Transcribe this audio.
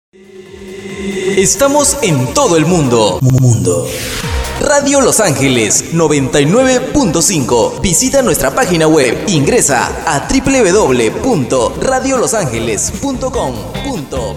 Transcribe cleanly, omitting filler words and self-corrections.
Estamos en todo el mundo. Radio Los Ángeles 99.5. Visita nuestra página web. Ingresa a www.radiolosangeles.com.p